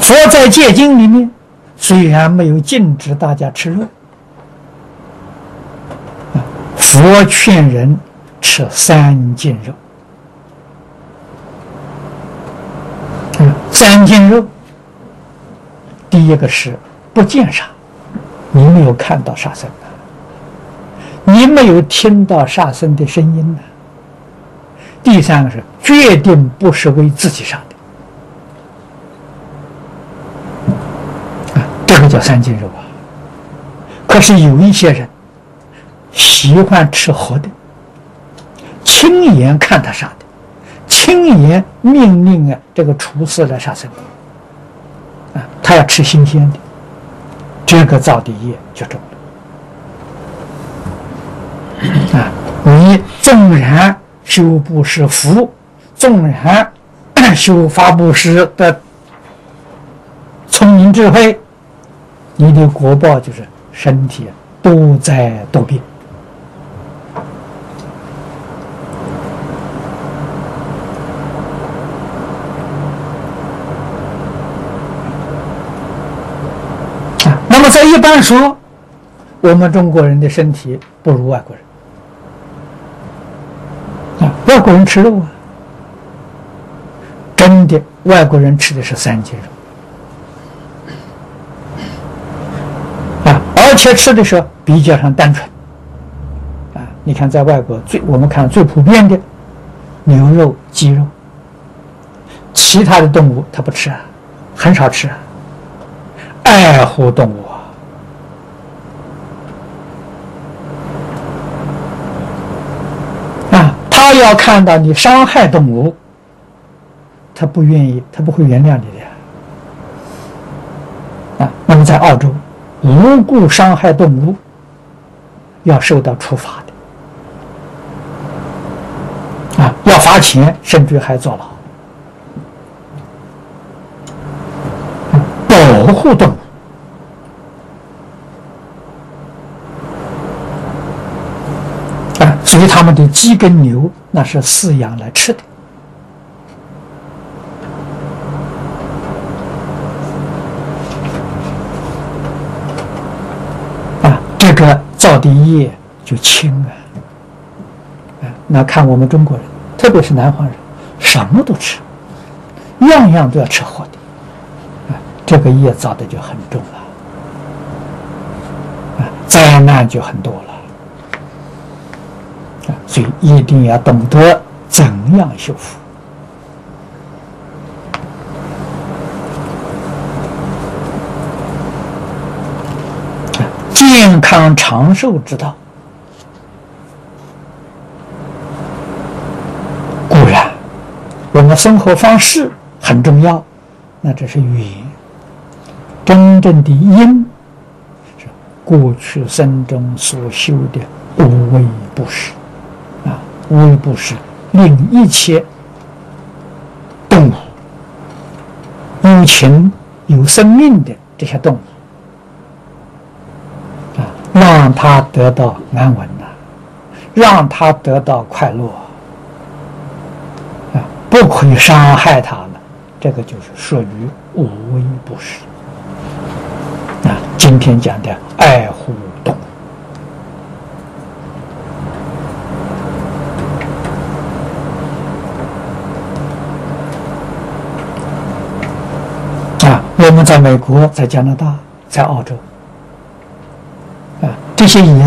佛在戒经里面虽然没有禁止大家吃肉，佛劝人吃3斤肉。3斤肉，第一个是不见杀，你没有看到杀生你没有听到杀生的声音呢。第三个是决定不是为自己杀的，这个叫3斤肉啊。可是有一些人喜欢吃活的，亲眼看他杀的，亲眼命令这个厨师来杀生他要吃新鲜的，这个造的业就重了你纵然修布施福，纵然修法布施的聪明智慧，你的果报就是身体多灾多病。那么在一般说，我们中国人的身体不如外国人外国人吃肉真的，外国人吃的是3斤肉而且吃的时候比较上单纯你看在外国我们看最普遍的牛肉、鸡肉，其他的动物他不吃很少吃爱护动物他要看到你伤害动物，他不愿意，他不会原谅你的那么在澳洲，无故伤害动物要受到处罚的要罚钱，甚至还坐牢保护动物所以他们的鸡跟牛那是饲养来吃的这个造的业就轻那看我们中国人，特别是南方人，什么都吃，样样都要吃活的这个业造的就很重了灾难就很多了所以一定要懂得怎样修复健康长寿之道。固然我们生活方式很重要，那这是缘，真正的因是过去生中所修的无为布施无为布施令一切动物，有情有生命的这些动物让它得到安稳让它得到快乐不可以伤害它们，这个就是属于无为布施今天讲的爱护动物我们在美国，在加拿大，在澳洲这些也